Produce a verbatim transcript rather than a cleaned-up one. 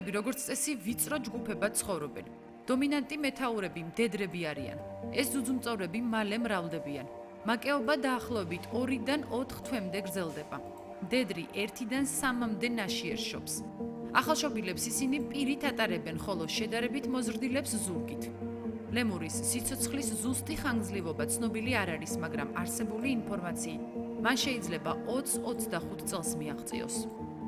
როგორც წესი, ვიწრო ჯგუფებად ცხოვრობენ. დომინანტი მეთაურები მდედრები არიან. ეს ძუძუმწოვრები მალე მრავლდებიან. მაკეობა დაახლოებით ორიდან ოთხ თვემდე გრძელდება. მდედრი ერთიდან სამამდე ნაშიერს შობს. ახალშობილებს ისინი პირით ატარებენ, ხოლო შედარებით მოზრდილებს ზურგით. ლემურის სიცოცხლის ზუსტი ხანგრძლივობა ცნობილი არ არის, მაგრამ არსებული ინფორმაციით მან შეიძლება ოცს ოცდახუთ წელს მიაღწიოს.